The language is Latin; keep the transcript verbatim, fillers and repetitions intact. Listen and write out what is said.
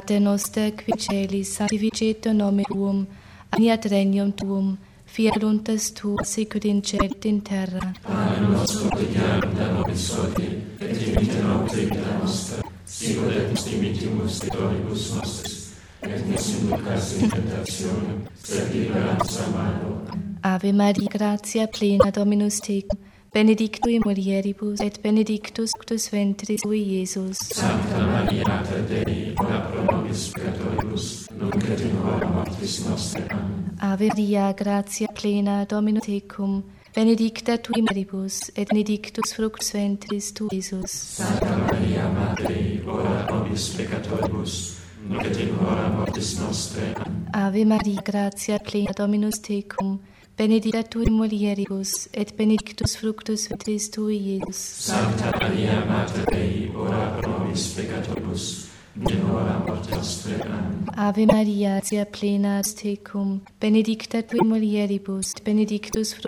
Pater noster qui celis, sanctificetur nomen tuum, adveniat regnum tuum, fiat voluntas tua sicut in cielo et in terra. Panem nostrum quotidianum da nobis hodie, et dimitte nobis debita nostra, sicut et nos dimittimus debitoribus nostris, et nos inducas in tentationem, sed libera nos a malo. Ave Maria, gratia plena Dominus tecum, benedicta in mulieribus, et benedictus fructus ventris tui, Iesus. Sancta Maria, Mater Dei, ora pro nobis peccatoribus, nunc et in hora mortis nostrae. Amen. Ave Maria, gratia plena Dominus tecum, benedicta tui mulieribus, et benedictus fructus ventris tui, Iesus. Sancta Maria, Mater Dei, ora pro nobis peccatoribus, nunc et in hora mortis nostrae. Amen. Ave Maria, gratia plena Dominus tecum, benedicta tui mulieribus, et benedictus fructus ventris tui, Iesus. Sancta Maria, Mater Dei, ora pro nobis peccatoribus, nunc in hora mortis nostrae. Amen. Ave Maria, gratia plena tecum, benedicta tui mulieribus, et benedictus fructus